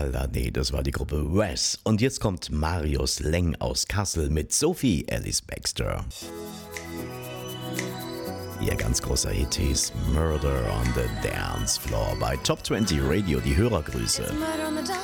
Lala, nee, das war die Gruppe Wes. Und jetzt kommt Marius Leng aus Kassel mit Sophie Ellis Baxter. Ihr ganz großer Hit hieß Murder on the Dance Floor bei Top 20 Radio, die Hörergrüße.